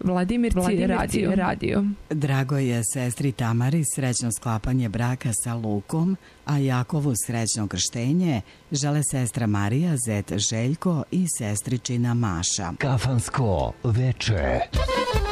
Vladimirci radio. Drago je sestri Tamari srećno sklapanje braka sa Lukom, a Jakovu srećno krštenje žele sestra Marija, zet Željko i sestričina Maša. Kafansko veče.